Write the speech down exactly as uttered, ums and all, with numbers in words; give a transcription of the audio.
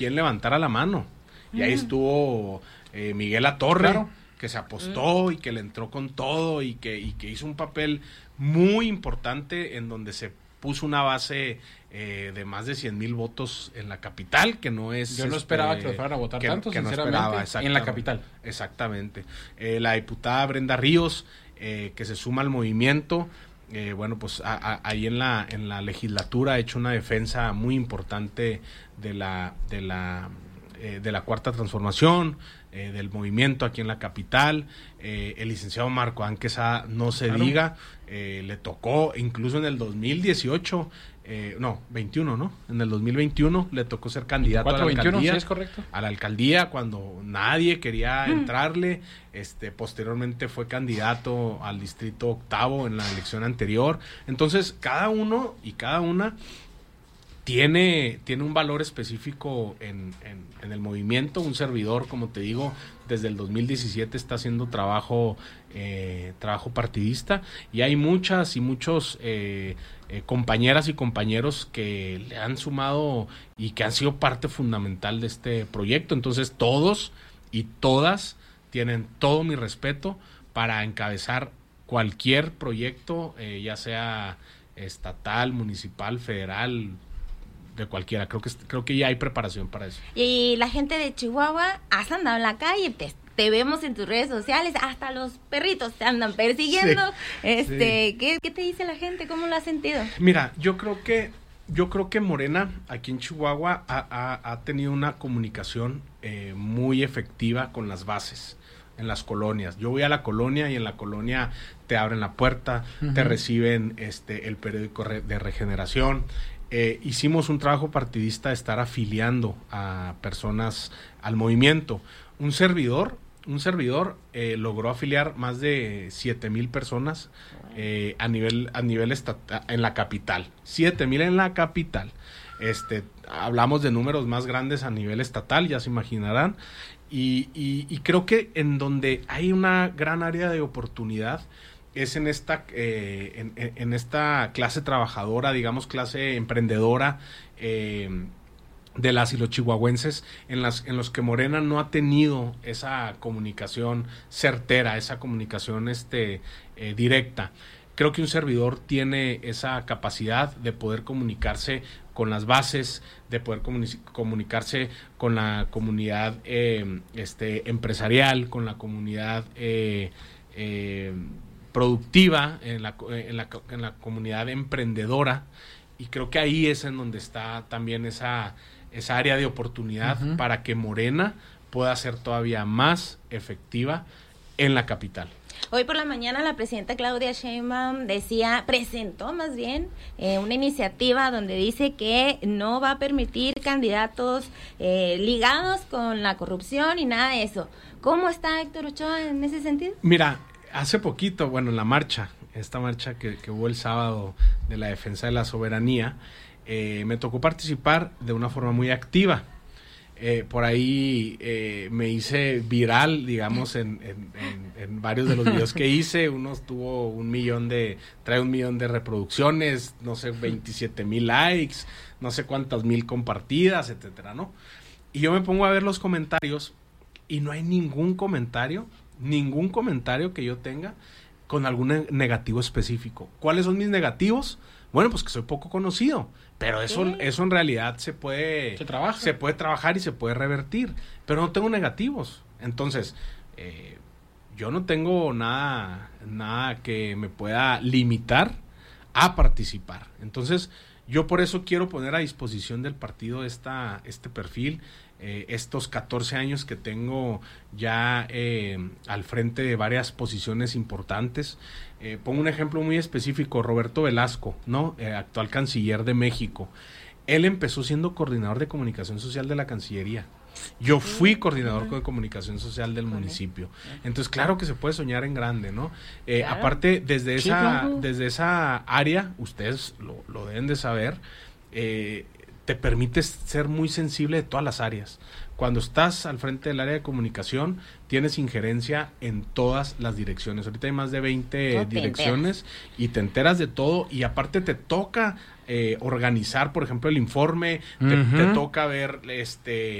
quien levantara la mano. Y mm. ahí estuvo eh, Miguel Atorre, claro. que se apostó mm. y que le entró con todo y que, y que hizo un papel muy importante en donde se puso una base eh, de más de cien mil votos en la capital, que no es... Yo no esperaba este, que lo fueran a votar que, tanto, que sinceramente, no esperaba, en la capital. Exactamente. Eh, la diputada Brenda Ríos, eh, que se suma al movimiento, eh, bueno, pues a, a, ahí en la, en la legislatura ha hecho una defensa muy importante de la, de la, eh, de la Cuarta Transformación, eh, del movimiento aquí en la capital. Eh, el licenciado Marco Anquesa, no se claro. diga, eh, le tocó incluso en el dos mil dieciocho, eh, no, veintiuno, ¿no? En el dos mil veintiuno le tocó ser candidato a la alcaldía. veintiuno, sí, es correcto. A la alcaldía cuando nadie quería mm. entrarle. Este, posteriormente fue candidato al distrito octavo en la elección anterior. Entonces, cada uno y cada una tiene, tiene un valor específico en, en, en el movimiento. Un servidor, como te digo, desde el dos mil diecisiete está haciendo trabajo eh, trabajo partidista, y hay muchas y muchos eh, eh, compañeras y compañeros que le han sumado y que han sido parte fundamental de este proyecto. Entonces todos y todas tienen todo mi respeto para encabezar cualquier proyecto, eh, ya sea estatal, municipal, federal, de cualquiera. Creo que creo que ya hay preparación para eso. Y la gente de Chihuahua, has andado en la calle, te, te vemos en tus redes sociales, hasta los perritos te andan persiguiendo. Sí, este, sí. ¿qué, ¿Qué te dice la gente? ¿Cómo lo has sentido? Mira, yo creo que yo creo que Morena aquí en Chihuahua ha, ha, ha tenido una comunicación eh, muy efectiva con las bases en las colonias. Yo voy a la colonia y en la colonia te abren la puerta, uh-huh. te reciben este el periódico de Regeneración. Eh, hicimos un trabajo partidista de estar afiliando a personas al movimiento. Un servidor, un servidor eh, logró afiliar más de siete mil personas eh, a nivel, a nivel estatal, en la capital. siete mil en la capital. Este, hablamos de números más grandes a nivel estatal, ya se imaginarán. Y, y, y creo que en donde hay una gran área de oportunidad es en esta eh, en, en esta clase trabajadora, digamos clase emprendedora eh, de las y los chihuahuenses, en las en los que Morena no ha tenido esa comunicación certera, esa comunicación este eh, directa. Creo que un servidor tiene esa capacidad de poder comunicarse con las bases, de poder comuni- comunicarse con la comunidad eh, este empresarial, con la comunidad eh, eh, productiva, en la, en la en la comunidad emprendedora, y creo que ahí es en donde está también esa esa área de oportunidad uh-huh. para que Morena pueda ser todavía más efectiva en la capital. Hoy por la mañana la presidenta Claudia Sheinbaum decía, presentó más bien eh, una iniciativa donde dice que no va a permitir candidatos eh, ligados con la corrupción y nada de eso. ¿Cómo está Héctor Ochoa en ese sentido? Mira, hace poquito, bueno, en la marcha, esta marcha que, que hubo el sábado de la defensa de la soberanía, eh, me tocó participar de una forma muy activa. Eh, por ahí eh, me hice viral, digamos, en, en, en, en varios de los videos que hice. Uno tuvo un millón de, trae un millón de reproducciones, no sé, veintisiete mil likes, no sé cuántas mil compartidas, etcétera, ¿no? Y yo me pongo a ver los comentarios y no hay ningún comentario, ningún comentario que yo tenga con algún negativo específico. ¿Cuáles son mis negativos? Bueno, pues que soy poco conocido, pero eso, ¿sí? eso en realidad se puede, se trabaja. se puede trabajar y se puede revertir, pero no tengo negativos. Entonces, eh, yo no tengo nada, nada que me pueda limitar a participar. Entonces, yo por eso quiero poner a disposición del partido esta, este perfil, eh, estos catorce años que tengo ya eh, al frente de varias posiciones importantes. Eh, pongo un ejemplo muy específico, Roberto Velasco, ¿no? Eh, actual canciller de México. Él empezó siendo coordinador de comunicación social de la Cancillería. Yo fui coordinador de comunicación social del municipio. Entonces, claro que se puede soñar en grande, ¿no? Eh, claro. Aparte, desde esa, desde esa área, ustedes lo, lo deben de saber, eh, te permite ser muy sensible de todas las áreas. Cuando estás al frente del área de comunicación, tienes injerencia en todas las direcciones. Ahorita hay más de veinte no direcciones y te enteras de todo, y aparte te toca eh, organizar, por ejemplo, el informe, uh-huh. te, te toca ver este